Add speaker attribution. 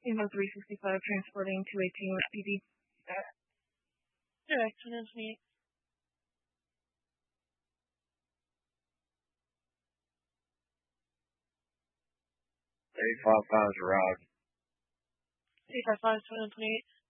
Speaker 1: Emo 365 transporting 218 with PD.
Speaker 2: Direct 128.
Speaker 3: 855 is arrived.
Speaker 2: 855 128.